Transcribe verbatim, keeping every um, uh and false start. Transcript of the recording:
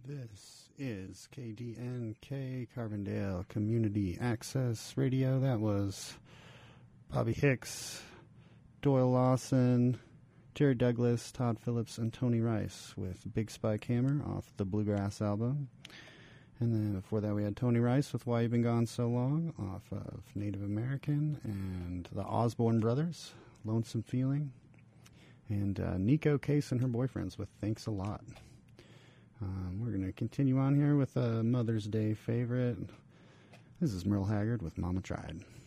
This is K D N K, Carbondale Community Access Radio. That was Bobby Hicks, Doyle Lawson, Jerry Douglas, Todd Phillips, and Tony Rice with Big Spike Hammer off the Bluegrass album. And then before that we had Tony Rice with Why You Been Gone So Long off of Native American, and the Osborne Brothers, Lonesome Feeling, and uh, Nico Case and her boyfriends with Thanks a Lot. Um, we're going to continue on here with a Mother's Day favorite. This is Merle Haggard with Mama Tried.